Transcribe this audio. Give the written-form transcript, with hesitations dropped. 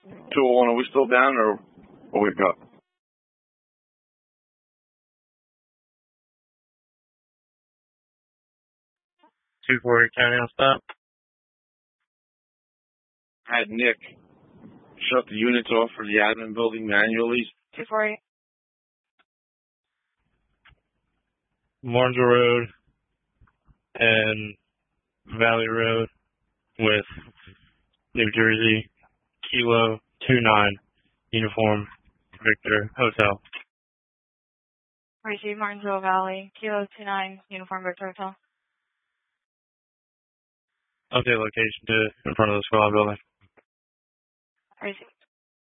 201, are we still down or wake up? County on stop. I had Nick shut the units off for the admin building manually. 248. Marshall Road and Valley Road with New Jersey, Kilo 29, Uniform Victor Hotel. Receive Martinsville Valley, Kilo 29, Uniform Victor Hotel. Okay, location to in front of the squad building. Receive.